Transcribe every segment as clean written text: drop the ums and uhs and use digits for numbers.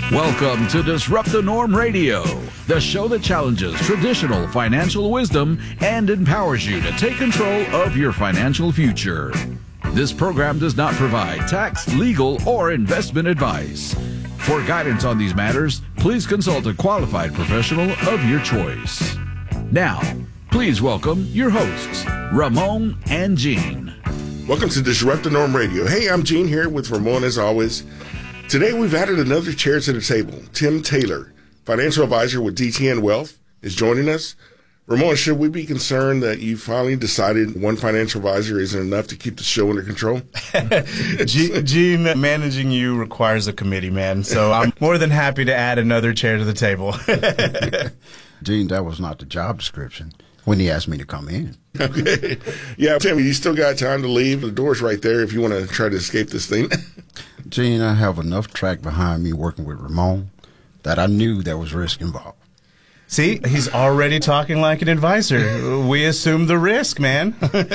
Welcome to Disrupt the Norm Radio, the show that challenges traditional financial wisdom and empowers you to take control of your financial future. This program does not provide tax, legal, or investment advice. For guidance on these matters, please consult a qualified professional of your choice. Now, please welcome your hosts, Ramon and Gene. Welcome to Disrupt the Norm Radio. Hey, I'm Gene here with Ramon as always. Today we've added another chair to the table. Tim Taylor, financial advisor with DTN Wealth, is joining us. Ramon, should we be concerned that you finally decided one financial advisor isn't enough to keep the show under control? Gene, managing you requires a committee, man. So I'm more than happy to add another chair to the table. Gene, that was not the job description when he asked me to come in. Okay. Yeah, Tim, you still got time to leave. The door's right there if you want to try to escape this thing. Gene, I have enough track behind me working with Ramon that I knew there was risk involved. See, he's already talking like an advisor. We assume the risk, man.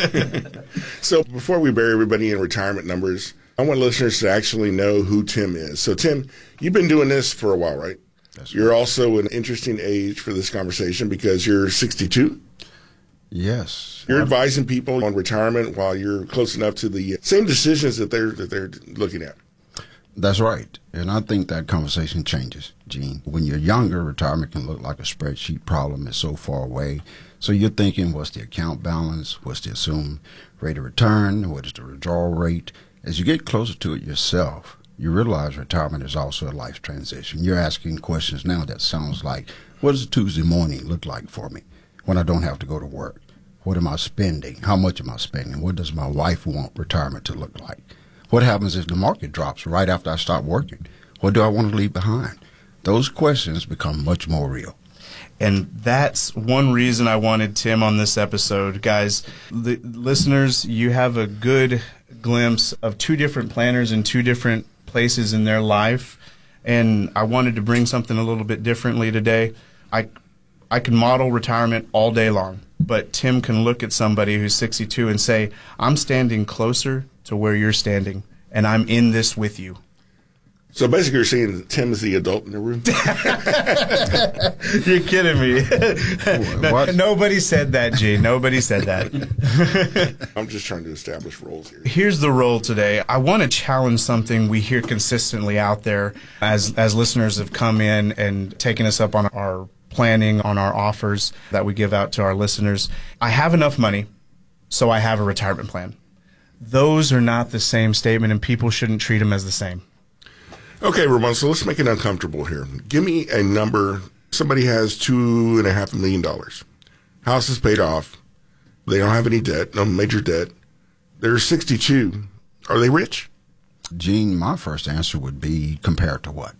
So before we bury everybody in retirement numbers, I want listeners to actually know who Tim is. So, Tim, you've been doing this for a while, right? That's You're right. also an interesting age for this conversation because you're 62. Yes. You're advising people on retirement while you're close enough to the same decisions that they're looking at. That's right. And I think that conversation changes, Gene. When you're younger, retirement can look like a spreadsheet problem. It's so far away. So you're thinking, what's the account balance? What's the assumed rate of return? What is the withdrawal rate? As you get closer to it yourself, you realize retirement is also a life transition. You're asking questions now that sounds like, what does a Tuesday morning look like for me when I don't have to go to work? What am I spending? How much am I spending? What does my wife want retirement to look like? What happens if the market drops right after I stop working? What do I want to leave behind? Those questions become much more real. And that's one reason I wanted Tim on this episode. Guys, the listeners, you have a good glimpse of two different planners in two different places in their life. And I wanted to bring something a little bit differently today. I can model retirement all day long, but Tim can look at somebody who's 62 and say, I'm standing closer to where you're standing, and I'm in this with you. So basically you're saying that Tim is the adult in the room? You're kidding me. What? Nobody said that, Gene. Nobody said that. I'm just trying to establish roles here. Here's the role today. I want to challenge something we hear consistently out there as listeners have come in and taken us up on our planning, on our offers that we give out to our listeners. I have enough money, so I have a retirement plan. Those are not the same statement, and people shouldn't treat them as the same. Okay, Ramon, so let's make it uncomfortable here. Give me a number. Somebody has $2.5 million. House is paid off. They don't have any debt, no major debt. They're 62. Are they rich? Gene, my first answer would be compared to what?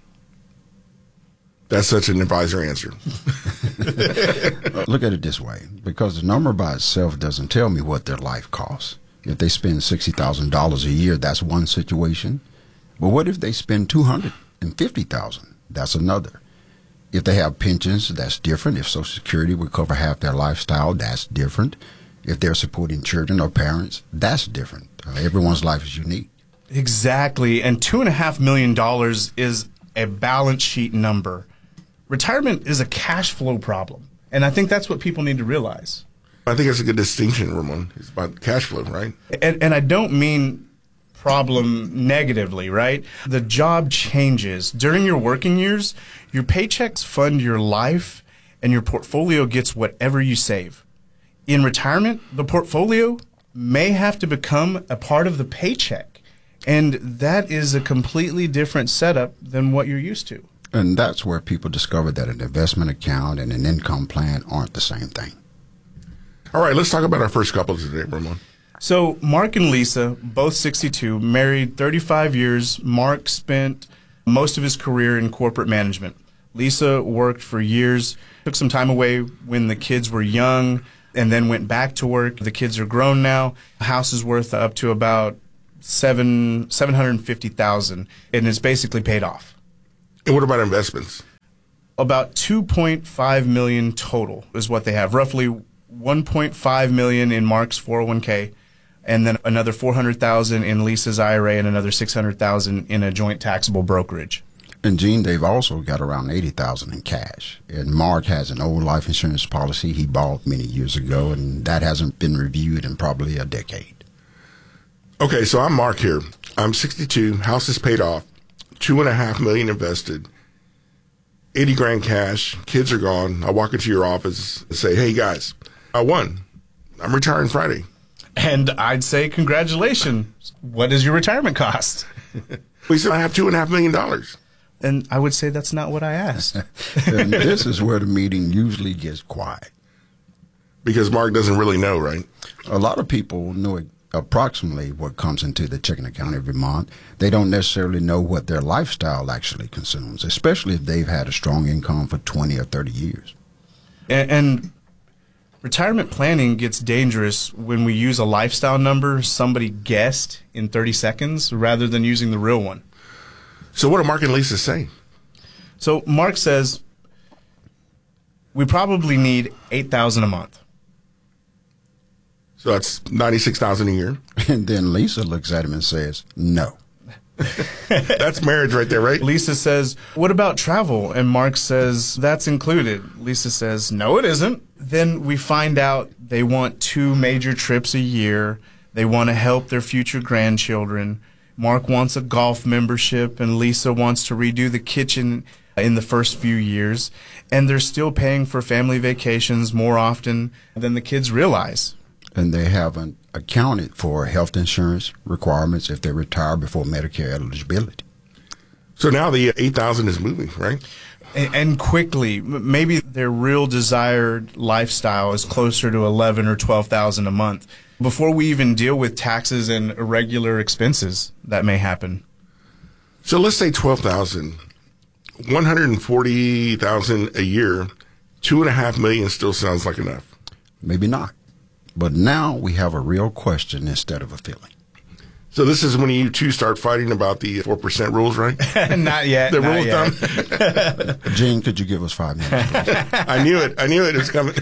That's such an advisor answer. Look at it this way, because the number by itself doesn't tell me what their life costs. If they spend $60,000 a year, that's one situation. But what if they spend $250,000? That's another. If they have pensions, that's different. If Social Security would cover half their lifestyle, that's different. If they're supporting children or parents, that's different. Everyone's life is unique. Exactly. And $2.5 million is a balance sheet number. Retirement is a cash flow problem. And I think that's what people need to realize. I think that's a good distinction, Ramon. It's about cash flow, right? And I don't mean problem negatively, right? The job changes. During your working years, your paychecks fund your life and your portfolio gets whatever you save. In retirement, the portfolio may have to become a part of the paycheck. And that is a completely different setup than what you're used to. And that's where people discover that an investment account and an income plan aren't the same thing. All right, let's talk about our first couple today, Ramon. So Mark and Lisa, both 62, married 35 years. Mark spent most of his career in corporate management. Lisa worked for years, took some time away when the kids were young, and then went back to work. The kids are grown now. The house is worth up to about $750,000, and it's basically paid off. And what about investments? About $2.5 million total is what they have. Roughly $1.5 million in Mark's 401k, and then another $400,000 in Lisa's IRA, and another $600,000 in a joint taxable brokerage. And Gene, they've also got around $80,000 in cash. And Mark has an old life insurance policy he bought many years ago, and that hasn't been reviewed in probably a decade. Okay, so I'm Mark here. I'm 62. House is paid off. $2.5 million invested. 80 grand cash. Kids are gone. I walk into your office and say, "Hey guys, I won. I'm retiring Friday." And I'd say, congratulations. What is your retirement cost? We said, "I have $2.5 million." And I would say that's not what I asked. And this is where the meeting usually gets quiet. Because Mark doesn't really know, right? A lot of people know approximately what comes into the checking account every month. They don't necessarily know what their lifestyle actually consumes, especially if they've had a strong income for 20 or 30 years. And retirement planning gets dangerous when we use a lifestyle number somebody guessed in 30 seconds rather than using the real one. So what do Mark and Lisa say? So Mark says we probably need $8,000 a month. So that's $96,000 a year. And then Lisa looks at him and says, no. That's marriage right there, right? Lisa says, what about travel? And Mark says, that's included. Lisa says, no, it isn't. Then we find out they want 2 major trips a year. They want to help their future grandchildren. Mark wants a golf membership, and Lisa wants to redo the kitchen in the first few years. And they're still paying for family vacations more often than the kids realize. And they haven't accounted for health insurance requirements if they retire before Medicare eligibility. So now the 8,000 is moving, right? And quickly, maybe their real desired lifestyle is closer to 11 or 12,000 a month before we even deal with taxes and irregular expenses that may happen. So let's say 12,000, 140,000 a year, $2.5 million still sounds like enough. Maybe not. But now we have a real question instead of a feeling. So this is when you two start fighting about the 4% rules, right? Not yet. The not rule yet. of thumb? Gene, could you give us 5 minutes, please? I knew it. It was coming.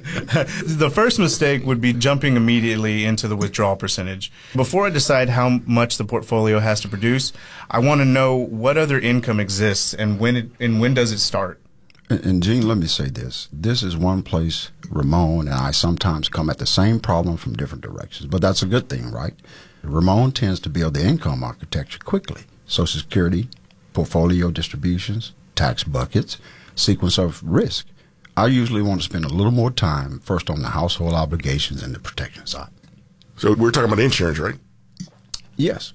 The first mistake would be jumping immediately into the withdrawal percentage. Before I decide how much the portfolio has to produce, I want to know what other income exists and when does it start. And Gene, let me say this. This is one place Ramon and I sometimes come at the same problem from different directions. But that's a good thing, right? Ramon tends to build the income architecture quickly. Social Security, portfolio distributions, tax buckets, sequence of risk. I usually want to spend a little more time first on the household obligations and the protection side. So we're talking about insurance, right? Yes.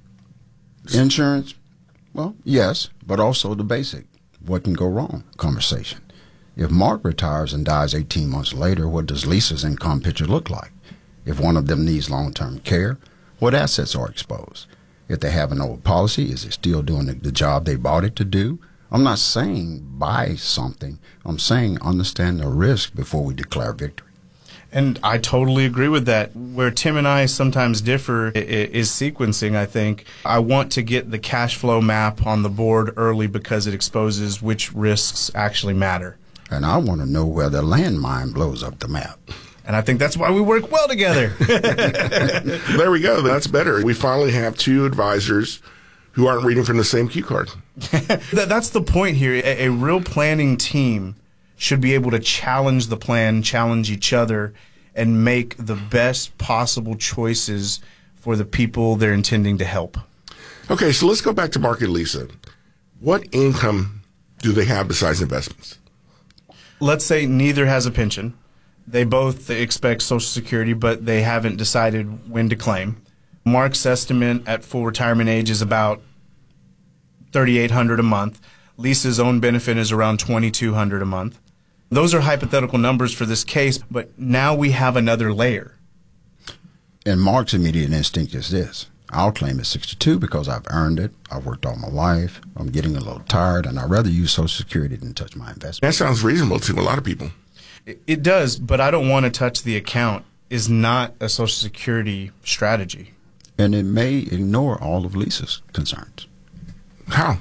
Insurance, well, yes, but also the basic. What can go wrong conversation. If Mark retires and dies 18 months later, what does Lisa's income picture look like? If one of them needs long-term care, what assets are exposed? If they have an old policy, is it still doing the job they bought it to do? I'm not saying buy something. I'm saying understand the risk before we declare victory. And I totally agree with that. Where Tim and I sometimes differ is sequencing, I think. I want to get the cash flow map on the board early because it exposes which risks actually matter. And I want to know where the landmine blows up the map. And I think that's why we work well together. There we go. That's better. We finally have 2 advisors who aren't reading from the same cue card. That's the point here. A real planning team should be able to challenge the plan, challenge each other, and make the best possible choices for the people they're intending to help. Okay, so let's go back to Mark and Lisa. What income do they have besides investments? Let's say neither has a pension. They both expect Social Security, but they haven't decided when to claim. Mark's estimate at full retirement age is about $3,800 a month. Lisa's own benefit is around $2,200 a month. Those are hypothetical numbers for this case, but now we have another layer. And Mark's immediate instinct is this. I'll claim at 62 because I've earned it. I've worked all my life. I'm getting a little tired, and I'd rather use Social Security than touch my investment. That sounds reasonable to a lot of people. It does, but I don't want to touch the account is not a Social Security strategy. And it may ignore all of Lisa's concerns. How?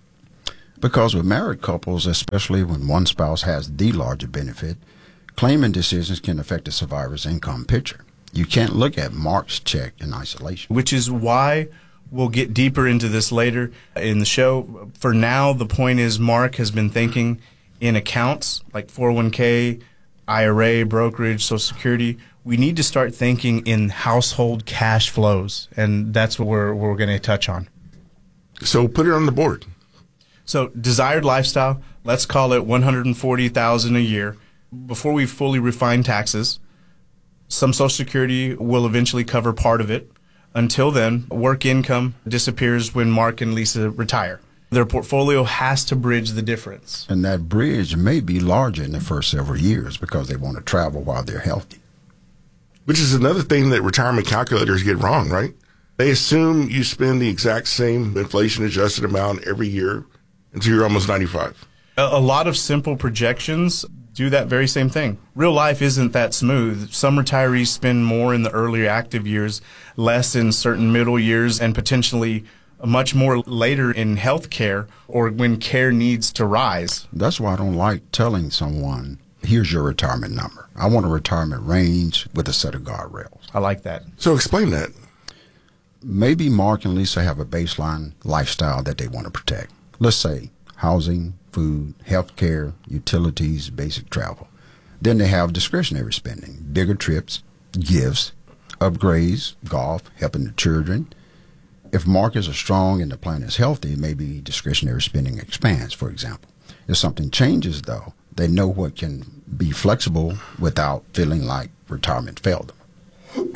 Because with married couples, especially when one spouse has the larger benefit, claiming decisions can affect the survivor's income picture. You can't look at Mark's check in isolation. Which is why We'll get deeper into this later in the show. For now, the point is Mark has been thinking in accounts like 401k, IRA, brokerage, Social Security. We need to start thinking in household cash flows, and that's what we're going to touch on. So put it on the board. So desired lifestyle, let's call it $140,000 a year. Before we fully refine taxes, some Social Security will eventually cover part of it. Until then, work income disappears when Mark and Lisa retire. Their portfolio has to bridge the difference. And that bridge may be larger in the first several years because they want to travel while they're healthy. Which is another thing that retirement calculators get wrong, right? They assume you spend the exact same inflation-adjusted amount every year until you're almost 95. A lot of simple projections do that very same thing. Real life isn't that smooth. Some retirees spend more in the earlier active years, less in certain middle years, and potentially much more later in health care or when care needs to rise. That's why I don't like telling someone, here's your retirement number. I want a retirement range with a set of guardrails. I like that. So explain that. Maybe Mark and Lisa have a baseline lifestyle that they want to protect. Let's say housing, food, health care, utilities, basic travel. Then they have discretionary spending, bigger trips, gifts, upgrades, golf, helping the children. If Mark is strong and the plan is healthy, maybe discretionary spending expands, for example. If something changes, though, they know what can be flexible without feeling like retirement failed them.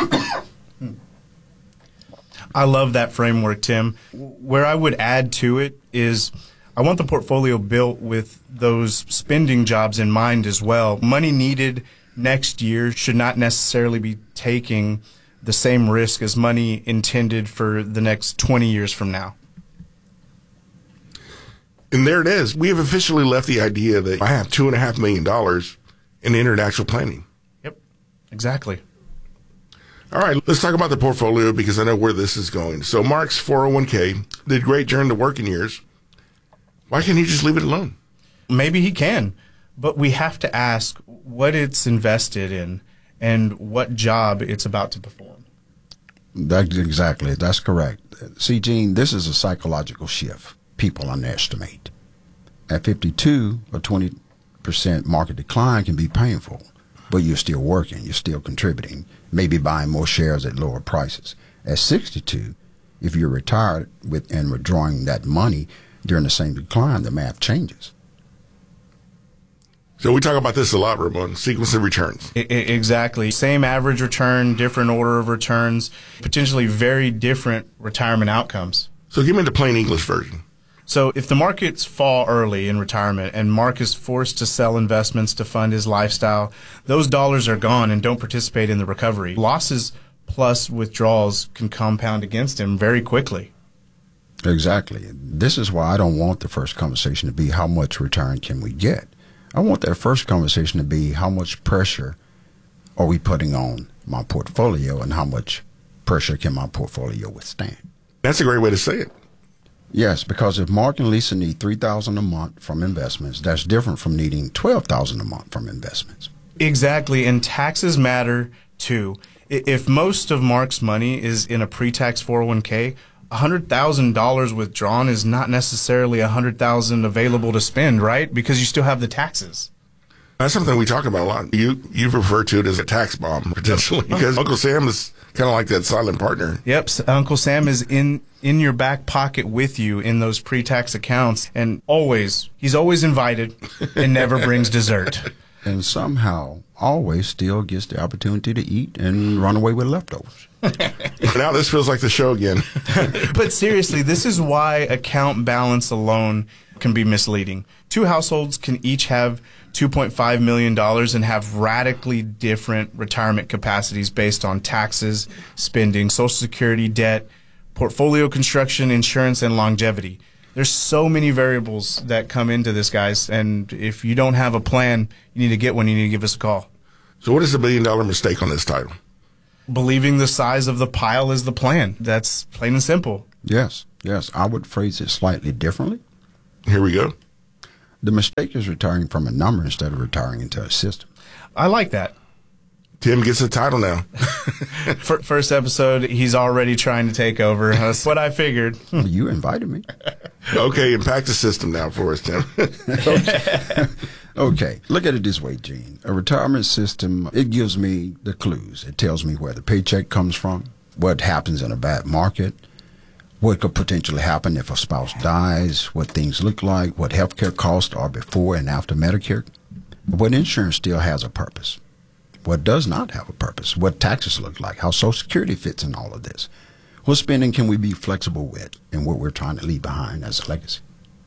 I love that framework, Tim. Where I would add to it is I want the portfolio built with those spending jobs in mind as well. Money needed next year should not necessarily be taking the same risk as money intended for the next 20 years from now. And there it is. We have officially left the idea that I have $2.5 million in international planning. Yep, exactly. All right, let's talk about the portfolio because I know where this is going. So Mark's 401k did great during the working years. Why can't he just leave it alone? Maybe he can, but we have to ask what it's invested in and what job it's about to perform. That's correct. See, Gene, this is a psychological shift people underestimate. At 52, a 20% market decline can be painful, but you're still working, you're still contributing, maybe buying more shares at lower prices. At 62, if you're retired and withdrawing that money during the same decline, the math changes. So we talk about this a lot, Ramon, sequence of returns. Exactly. Same average return, different order of returns, potentially very different retirement outcomes. So give me the plain English version. So if the markets fall early in retirement and Mark is forced to sell investments to fund his lifestyle, those dollars are gone and don't participate in the recovery. Losses plus withdrawals can compound against him very quickly. Exactly. This is why I don't want the first conversation to be how much return can we get. I want that first conversation to be how much pressure are we putting on my portfolio and how much pressure can my portfolio withstand. That's a great way to say it. Yes, because if Mark and Lisa need $3,000 a month from investments, that's different from needing $12,000 a month from investments. Exactly, and taxes matter too. If most of Mark's money is in a pre-tax 401k, $100,000 withdrawn is not necessarily $100,000 available to spend, right? Because you still have the taxes. That's something we talk about a lot. You've referred to it as a tax bomb, potentially, because Uncle Sam is kind of like that silent partner. Yep, Uncle Sam is in your back pocket with you in those pre-tax accounts, and he's always invited and never brings dessert. And somehow always still gets the opportunity to eat and run away with leftovers. Now this feels like the show again. But seriously, this is why account balance alone can be misleading. Two households can each have $2.5 million and have radically different retirement capacities based on taxes, spending, Social Security, debt, portfolio construction, insurance, and longevity. There's so many variables that come into this, guys, and if you don't have a plan, you need to get one. You need to give us a call. So what is the $1 billion mistake on this title? Believing the size of the pile is the plan. That's plain and simple. Yes. I would phrase it slightly differently. Here we go. The mistake is retiring from a number instead of retiring into a system. I like that. Tim gets a title now. First episode, he's already trying to take over. That's what I figured. You invited me. Okay, impact the system now for us, Tim. Okay, look at it this way, Gene. A retirement system, it gives me the clues. It tells me where the paycheck comes from, what happens in a bad market, what could potentially happen if a spouse dies, what things look like, what healthcare costs are before and after Medicare. But insurance still has a purpose. What does not have a purpose? What taxes look like? How Social Security fits in all of this? What spending can we be flexible with in what we're trying to leave behind as a legacy?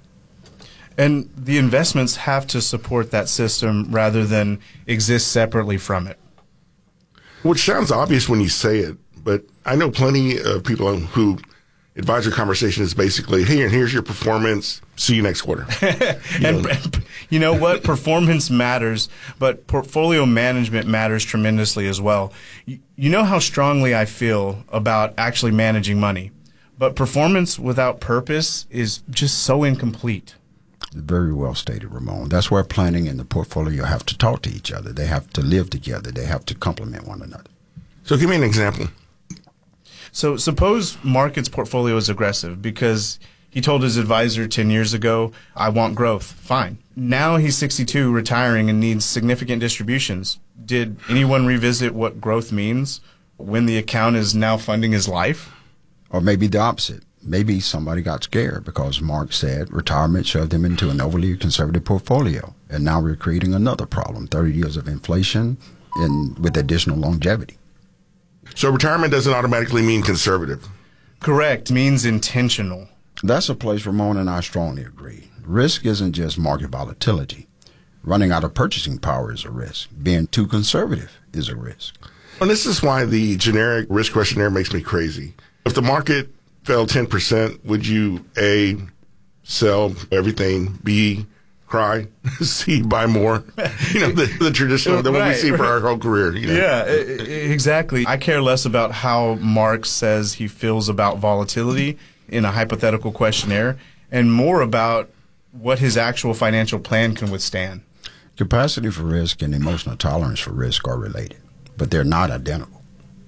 And the investments have to support that system rather than exist separately from it. Which sounds obvious when you say it, but I know plenty of people who advisor conversation is basically, hey, and here's your performance. See you next quarter. And you know what? Performance matters, but portfolio management matters tremendously as well. You know how strongly I feel about actually managing money, but performance without purpose is just so incomplete. Very well stated, Ramon. That's where planning and the portfolio have to talk to each other. They have to live together. They have to complement one another. So give me an example. So suppose Market's portfolio is aggressive because he told his advisor 10 years ago, I want growth. Fine. Now he's 62, retiring, and needs significant distributions. Did anyone revisit what growth means when the account is now funding his life? Or maybe the opposite. Maybe somebody got scared because Mark said retirement shoved him into an overly conservative portfolio. And now we're creating another problem, 30 years of inflation and with additional longevity. So retirement doesn't automatically mean conservative. Correct. Means intentional. That's a place Ramon and I strongly agree. Risk isn't just market volatility. Running out of purchasing power is a risk. Being too conservative is a risk. And this is why the generic risk questionnaire makes me crazy. If the market fell 10%, would you A, sell everything, B, cry, C, buy more? You know, the traditional that what we see for our whole career. You know? Yeah, exactly. I care less about how Mark says he feels about volatility in a hypothetical questionnaire and more about what his actual financial plan can withstand. Capacity for risk and emotional tolerance for risk are related, but they're not identical.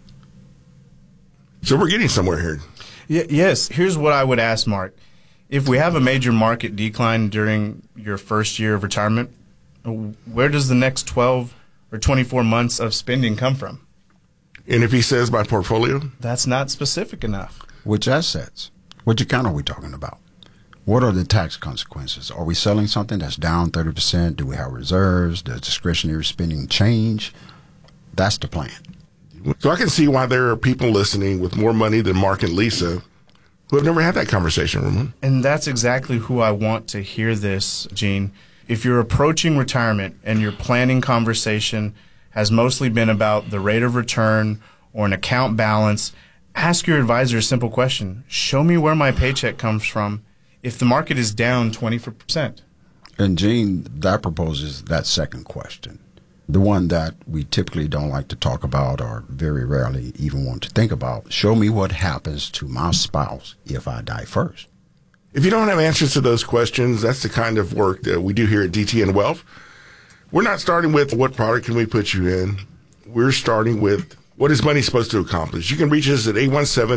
So we're getting somewhere here. Yes. Here's what I would ask Mark. If we have a major market decline during your first year of retirement, where does the next 12 or 24 months of spending come from? And if he says my portfolio? That's not specific enough. Which assets? Which account are we talking about? What are the tax consequences? Are we selling something that's down 30%? Do we have reserves? Does discretionary spending change? That's the plan. So I can see why there are people listening with more money than Mark and Lisa who have never had that conversation, Ramon. And that's exactly who I want to hear this, Gene. If you're approaching retirement and your planning conversation has mostly been about the rate of return or an account balance, ask your advisor a simple question. Show me where my paycheck comes from if the market is down 20%. And Gene, that proposes that second question. The one that we typically don't like to talk about or very rarely even want to think about. Show me what happens to my spouse if I die first. If you don't have answers to those questions, that's the kind of work that we do here at DTN Wealth. We're not starting with what product can we put you in. We're starting with what is money supposed to accomplish. You can reach us at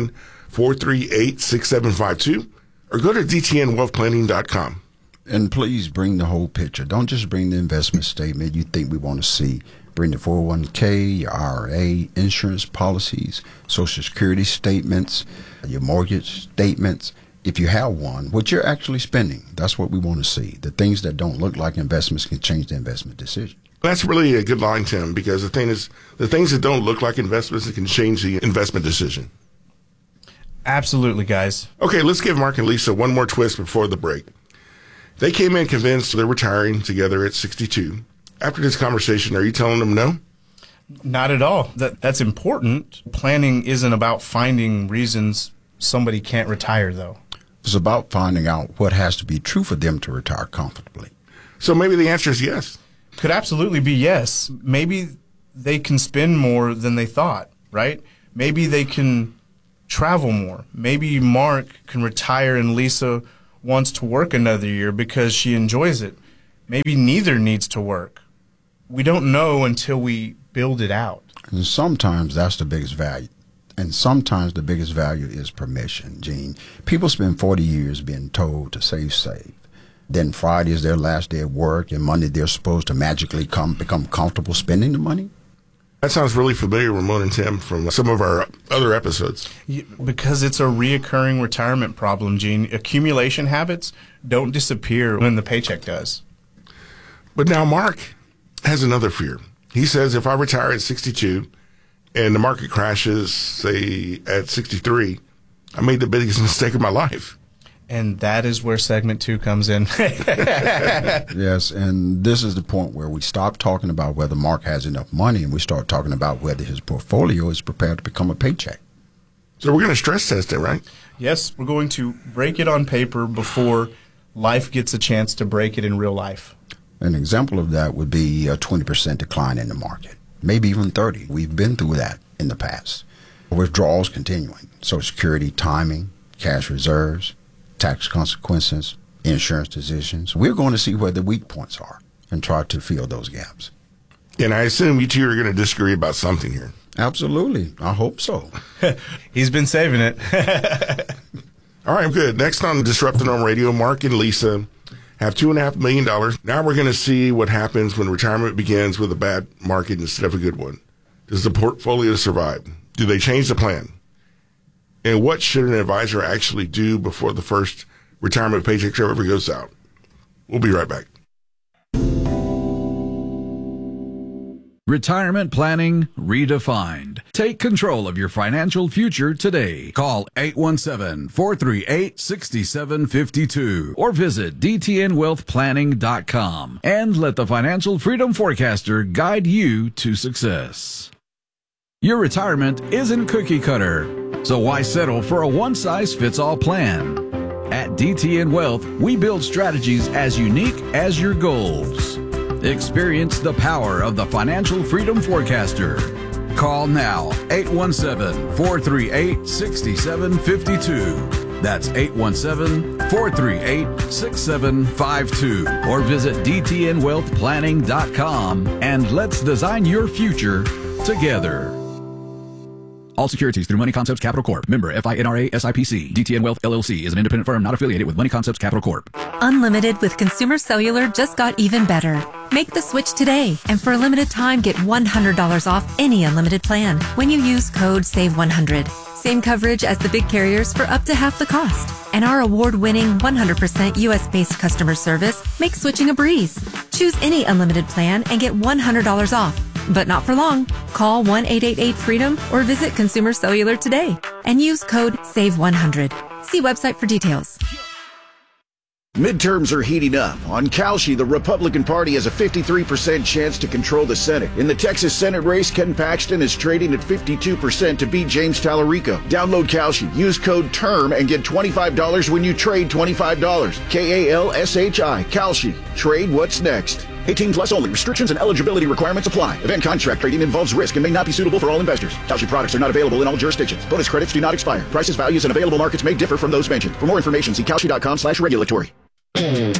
817-438-6752 or go to dtnwealthplanning.com. And please bring the whole picture. Don't just bring the investment statement you think we want to see. Bring the 401k, your IRA, insurance policies, Social Security statements, your mortgage statements. If you have one, what you're actually spending, that's what we want to see. The things that don't look like investments can change the investment decision. That's really a good line, Tim, because the thing is, the things that don't look like investments, it can change the investment decision. Absolutely, guys. Okay, let's give Mark and Lisa one more twist before the break. They came in convinced they're retiring together at 62. After this conversation, are you telling them no? Not at all. That's important. Planning isn't about finding reasons somebody can't retire, though. It's about finding out what has to be true for them to retire comfortably. So maybe the answer is yes. Could absolutely be yes. Maybe they can spend more than they thought, right? Maybe they can travel more. Maybe Mark can retire and Lisa wants to work another year because she enjoys it. Maybe neither needs to work. We don't know until we build it out. And sometimes that's the biggest value. And sometimes the biggest value is permission, Gene. People spend 40 years being told to save. Then Friday is their last day of work, and Monday they're supposed to magically become comfortable spending the money. That sounds really familiar, Ramon and Tim, from some of our other episodes. Because it's a reoccurring retirement problem, Gene. Accumulation habits don't disappear when the paycheck does. But now Mark has another fear. He says if I retire at 62 and the market crashes, say, at 63, I made the biggest mistake of my life. And that is where segment 2 comes in. Yes, and this is the point where we stop talking about whether Mark has enough money and we start talking about whether his portfolio is prepared to become a paycheck. So we're going to stress test it, right? Yes, we're going to break it on paper before life gets a chance to break it in real life. An example of that would be a 20% decline in the market, maybe even 30%. We've been through that in the past. Withdrawals continuing, Social Security timing, cash reserves, tax consequences, insurance decisions. We're going to see where the weak points are and try to fill those gaps. And I assume you two are going to disagree about something here. Absolutely. I hope so. He's been saving it. All right, good. Next on Disrupt the Norm Radio, Mark and Lisa have $2.5 million. Now we're going to see what happens when retirement begins with a bad market instead of a good one. Does the portfolio survive? Do they change the plan? And what should an advisor actually do before the first retirement paycheck ever goes out? We'll be right back. Retirement planning redefined. Take control of your financial future today. Call 817-438-6752 or visit dtnwealthplanning.com and let the Financial Freedom Forecaster guide you to success. Your retirement isn't cookie cutter, so why settle for a one-size-fits-all plan? At DTN Wealth, we build strategies as unique as your goals. Experience the power of the Financial Freedom Forecaster. Call now, 817-438-6752. That's 817-438-6752. Or visit dtnwealthplanning.com and let's design your future together. All securities through Money Concepts Capital Corp. Member FINRA SIPC. DTN Wealth LLC is an independent firm not affiliated with Money Concepts Capital Corp. Unlimited with Consumer Cellular just got even better. Make the switch today, and for a limited time, get $100 off any unlimited plan when you use code SAVE100. Same coverage as the big carriers for up to half the cost. And our award-winning 100% U.S.-based customer service makes switching a breeze. Choose any unlimited plan and get $100 off. But not for long. Call 1-888-FREEDOM or visit Consumer Cellular today and use code SAVE100. See website for details. Midterms are heating up. On Kalshi, the Republican Party has a 53% chance to control the Senate. In the Texas Senate race, Ken Paxton is trading at 52% to beat James Tallarico. Download Kalshi, use code TERM, and get $25 when you trade $25. Kalshi. Kalshi. Trade what's next. 18 plus only. Restrictions and eligibility requirements apply. Event contract trading involves risk and may not be suitable for all investors. Kalshi products are not available in all jurisdictions. Bonus credits do not expire. Prices, values, and available markets may differ from those mentioned. For more information, see kalshi.com/regulatory.